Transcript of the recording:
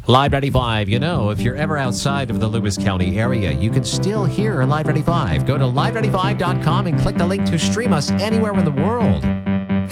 Live 95, if you're ever outside of the Lewis County area, you can still hear Live 95. Go to live95.com and click the link to stream us anywhere in the world.